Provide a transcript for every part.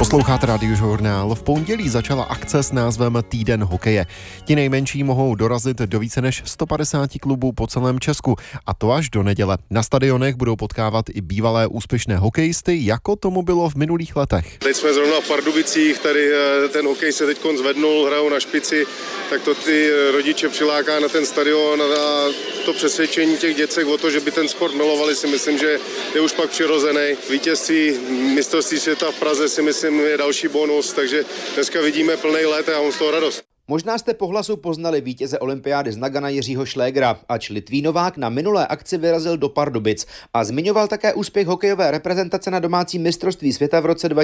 Posloucháte Radiožurnál. V pondělí začala akce s názvem Týden hokeje. Ti nejmenší mohou dorazit do více než 150 klubů po celém Česku, a to až do neděle. Na stadionech budou potkávat i bývalé úspěšné hokejisty, jako tomu bylo v minulých letech. Teď jsme zrovna v Pardubicích, tady ten hokej se teď zvednul, hrajou na špici, tak to ty rodiče přiláká na ten stadion a to přesvědčení těch děcek o to, že by ten sport milovali, si myslím, že je už pak přirozený. Vítězství mistrovství světa v Praze si myslím je další bonus, takže dneska vidíme plný let a já mám z toho radost. Možná jste po hlasu poznali vítěze olympiády z Nagana Jiřího Šlégera, ač Litvínovák na minulé akci vyrazil do Pardubic a zmiňoval také úspěch hokejové reprezentace na domácí mistrovství světa v roce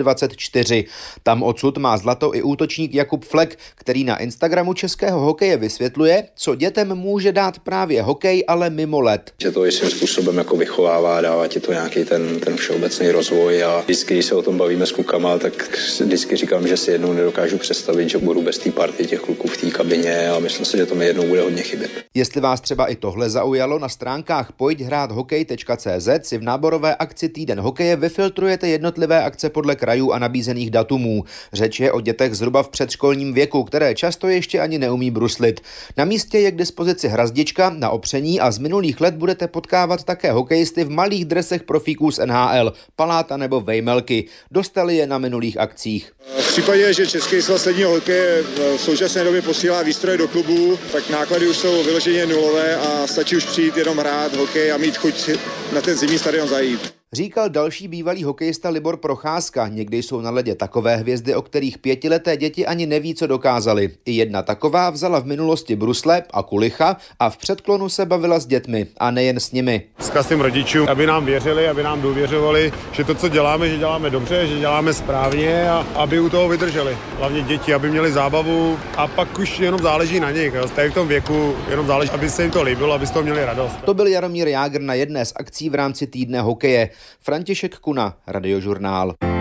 2024. Tam odsud má zlato i útočník Jakub Flek, který na Instagramu českého hokeje vysvětluje, co dětem může dát právě hokej, ale mimo led. Že to svým způsobem jako vychovává, dává ti to nějaký ten všeobecný rozvoj a vždycky, když se o tom bavíme s klukama, tak vždycky říkám, že si jednou nedokážu představit, že budu bez té party těch kluků v té kabině a myslím si, že to mi jednou bude hodně chybět. Jestli vás třeba i tohle zaujalo, na stránkách pojďhráthokej.cz si v náborové akci Týden hokeje vyfiltrujete jednotlivé akce podle krajů a nabízených datumů. Řeč je o dětech zhruba v předškolním věku, které často ještě ani neumí bruslit. Na místě je k dispozici hrazdička na opření a z minulých let budete potkávat také hokejisty v malých dresech profíků z NHL, Paláta nebo Vejmelky. Dostali je na minulých akcích. V případě, že Český svaz ledního hokeje v současné době posílá výstroje do klubů, tak náklady už jsou vyloženě nulové a stačí už přijít jenom hrát hokej a mít chuť na ten zimní stadion zajít. Říkal další bývalý hokejista Libor Procházka. Někdy jsou na ledě takové hvězdy, o kterých 5leté děti ani neví, co dokázali. I jedna taková vzala v minulosti brusle a kulicha a v předklonu se bavila s dětmi a nejen s nimi. Vzkaz těm rodičům, aby nám věřili, aby nám důvěřovali, že to, co děláme, že děláme dobře, že děláme správně a aby u toho vydrželi. Hlavně děti, aby měli zábavu a pak už jenom záleží na nich. Tady v tom věku jenom záleží, aby se jim to líbilo, aby z toho měli radost. To byl Jaromír Jágr na jedné z akcí v rámci Týdne hokeje. František Kuna, Radiožurnál.